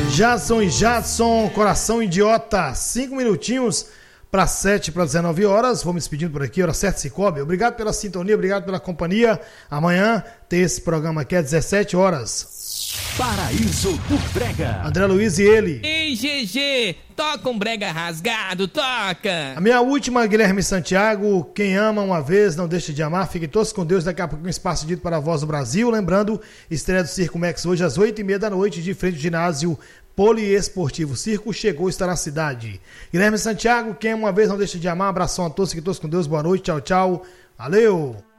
Jadson e Jadson, Coração Idiota, 5 minutinhos para 7, para 19 horas. Vou me despedindo por aqui, hora certa, Cicobi. Obrigado pela sintonia, obrigado pela companhia. Amanhã tem esse programa aqui às 17 horas. Paraíso do Brega. André Luiz e ele. Ei, GG, toca um brega rasgado, toca. A minha última, Guilherme Santiago. Quem ama uma vez, não deixa de amar. Fiquem todos com Deus. Daqui a pouco um espaço dito para a Voz do Brasil. Lembrando, estreia do Circo Max hoje às 8h30 da noite, de frente ao ginásio Poliesportivo. O circo chegou, está na cidade. Guilherme Santiago, quem ama uma vez, não deixa de amar. Abração a todos, fiquem todos com Deus. Boa noite, tchau, tchau. Valeu!